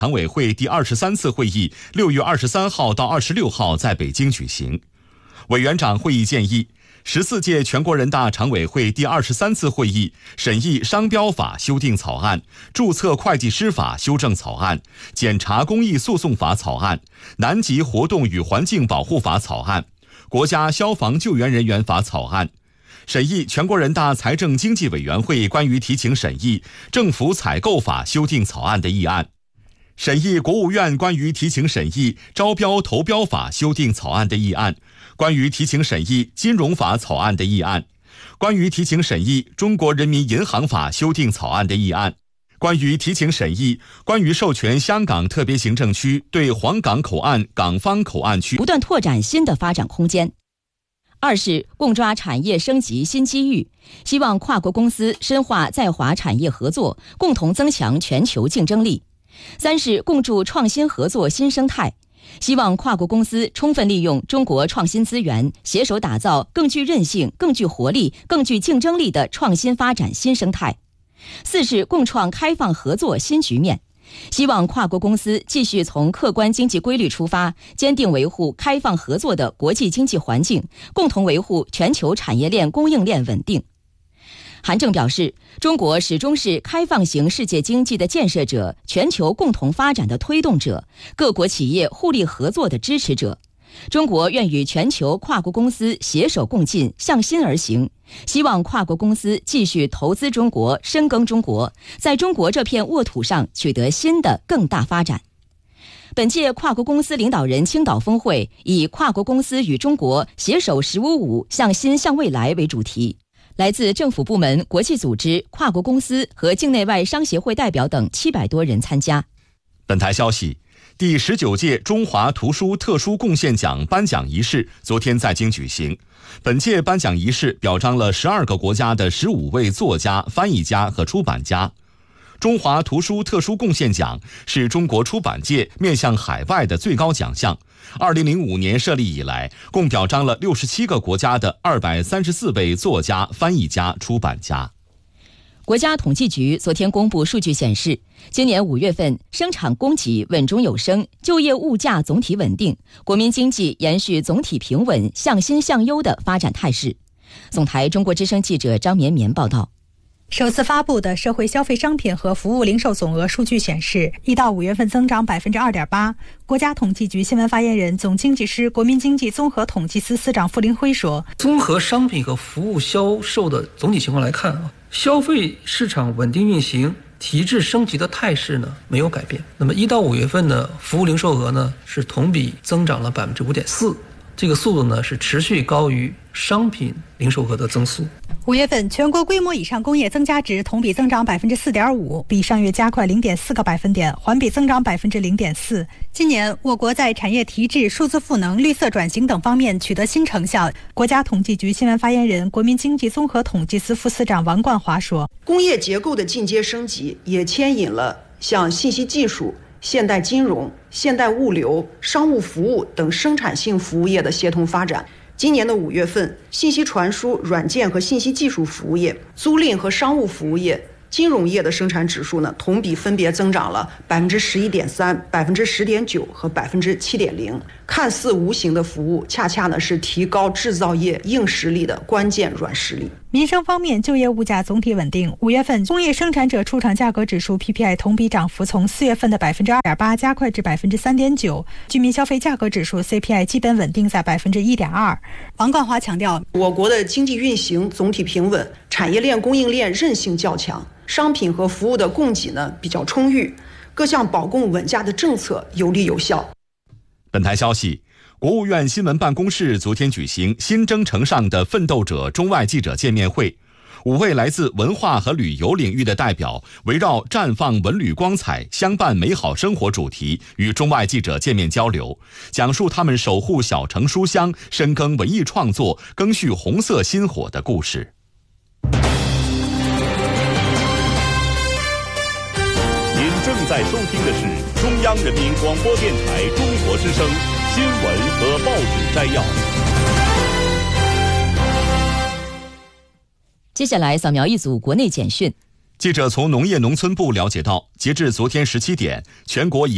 常委会第23次会议6月23号到26号在北京举行。委员长会议建议，14届全国人大常委会第23次会议审议商标法修订草案、注册会计师法修正草案、检察公益诉讼法草案、南极活动与环境保护法草案、国家消防救援人员法草案，审议全国人大财政经济委员会关于提请审议政府采购法修订草案的议案，审议国务院关于提请审议招标投标法修订草案的议案，关于提请审议金融法草案的议案，关于提请审议中国人民银行法修订草案的议案，关于提请审议关于授权香港特别行政区对黄港口岸港方口岸区不断拓展新的发展空间。二是共抓产业升级新机遇，希望跨国公司深化在华产业合作，共同增强全球竞争力。三是共筑创新合作新生态，希望跨国公司充分利用中国创新资源，携手打造更具韧性、更具活力、更具竞争力的创新发展新生态。四是共创开放合作新局面，希望跨国公司继续从客观经济规律出发，坚定维护开放合作的国际经济环境，共同维护全球产业链供应链稳定。韩正表示，中国始终是开放型世界经济的建设者，全球共同发展的推动者，各国企业互利合作的支持者。中国愿与全球跨国公司携手共进，向心而行，希望跨国公司继续投资中国，深耕中国，在中国这片沃土上取得新的更大发展。本届跨国公司领导人青岛峰会以跨国公司与中国携手“15+5”向心向未来为主题，来自政府部门、国际组织、跨国公司和境内外商协会代表等700多人参加。 本台消息，第19届中华图书特殊贡献奖颁奖仪式昨天在京举行。本届颁奖仪式表彰了12个国家的15位作家、翻译家和出版家。中华图书特殊贡献奖是中国出版界面向海外的最高奖项。2005年设立以来，共表彰了67个国家的234位作家、翻译家、出版家。 国家统计局昨天公布数据显示，今年5月份生产供给稳中有升，就业物价总体稳定，国民经济延续总体平稳、向新向优的发展态势。总台中国之声记者张绵绵报道。 首次发布的社会消费商品和服务零售总额数据显示，1到5月份增长 2.8%。国家统计局新闻发言人、总经济师、国民经济综合统计司司长傅林辉说， 综合商品和服务销售的总体情况来看消费市场稳定运行，提质升级的态势呢没有改变。那么1到5月份呢，服务零售额呢是同比增长了 5.4%， 这个速度呢是持续高于商品零售额的增速。 5月份全国规模以上工业增加值同比增长 4.5%， 比上月加快 0.4个百分点，环比增长 0.4%。今年我国在产业提质、数字赋能、绿色转型等方面取得新成效。国家统计局新闻发言人、国民经济综合统计司副司长王冠华说， 工业结构的进阶升级也牵引了像信息技术、现代金融、现代物流、商务服务等生产性服务业的协同发展。今年的5月份，信息传输、软件和信息技术服务业、租赁和商务服务业、金融业的生产指数呢，同比分别增长了 11.3%、10.9% 和 7.0%。看似无形的服务，恰恰呢是提高制造业硬实力的关键软实力。 民生方面，就业物价总体稳定。5月份工业生产者出厂价格指数 PPI 同比涨幅从4月份的 2.8% 加快至 3.9%， 居民消费价格指数 CPI 基本稳定在 1.2%。王冠华强调， 我国的经济运行总体平稳，产业链供应链韧性较强，商品和服务的供给呢比较充裕，各项保供稳价的政策有力有效。 本台消息，国务院新闻办公室昨天举行新征程上的奋斗者中外记者见面会，5位来自文化和旅游领域的代表围绕绽放文旅光彩，相伴美好生活主题与中外记者见面交流，讲述他们守护小城书香、深耕文艺创作、赓续红色薪火的故事。 您正在收听的是中央人民广播电台中国之声新闻和报纸摘要。 接下来扫描一组国内简讯。 记者从农业农村部了解到，截至昨天17点，全国已